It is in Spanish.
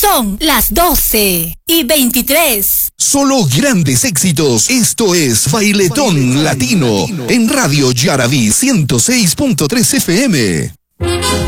Son las 12:23. Solo grandes éxitos. Esto es Bailetón Latino en Radio Yaraví 106.3 FM.